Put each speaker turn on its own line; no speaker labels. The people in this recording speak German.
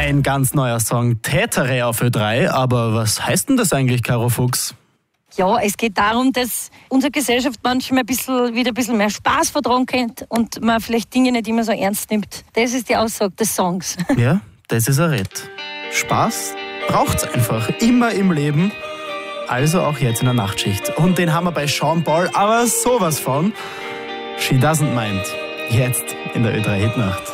Ein ganz neuer Song, Tätere auf Ö3. Aber was heißt denn das eigentlich, Caro Fuchs?
Ja, es geht darum, dass unsere Gesellschaft manchmal wieder ein bisschen mehr Spaß vertragen könnte und man vielleicht Dinge nicht immer so ernst nimmt. Das ist die Aussage des Songs.
Ja, das ist ein Ritt. Spaß braucht's einfach, immer im Leben. Also auch jetzt in der Nachtschicht. Und den haben wir bei Sean Paul aber sowas von. She Doesn't Mind. Jetzt in der Ö3 Hitnacht.